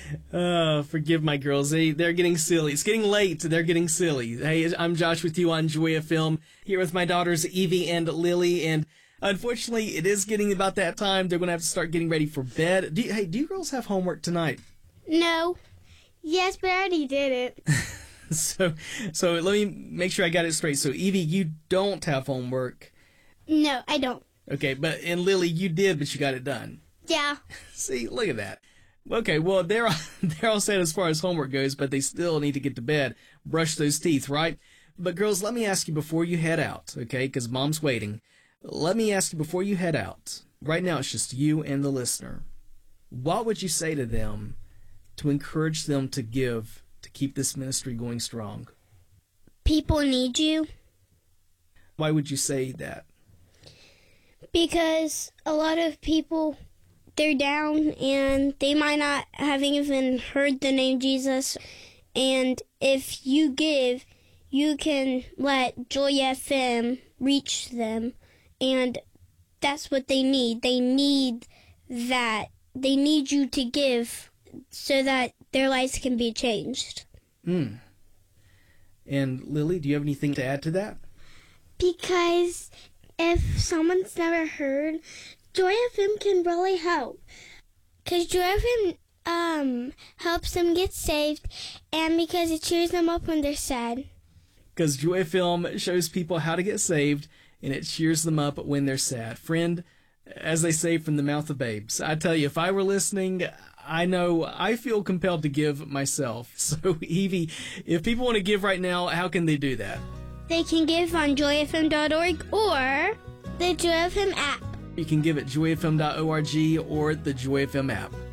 Forgive my girls. They're getting silly. It's getting late. They're getting silly. Hey, I'm Josh with you on Joy FM, here with my daughters Evie and Lily, and unfortunately, it is getting about that time. They're going to have to start getting ready for bed. Do you girls have homework tonight? No. Yes, but I already did it. So let me make sure I got it straight. So, Evie, you don't have homework. No, I don't. Okay, and Lily, you did, but you got it done. Yeah. See, look at that. Okay, well, they're all set as far as homework goes, but they still need to get to bed, brush those teeth, right? But girls, let me ask you before you head out, okay, because Mom's waiting. Let me ask you before you head out. Right now, it's just you and the listener. What would you say to them to encourage them to give, to keep this ministry going strong? People need you. Why would you say that? Because a lot of people, they're down and they might not have even heard the name Jesus. And if you give, you can let Joy FM reach them. And that's what they need. They need that. They need you to give so that their lives can be changed. And Lily, do you have anything to add to that? Because if someone's never heard, Joy FM can really help. Because Joy FM helps them get saved, and because it cheers them up when they're sad. Because Joy FM shows people how to get saved, and it cheers them up when they're sad. Friend, as they say from the mouth of babes, I tell you, if I were listening, I feel compelled to give myself. So, Evie, if people want to give right now, how can they do that? They can give on joyfm.org or the Joy FM app. You can give at joyfm.org or the Joy FM app.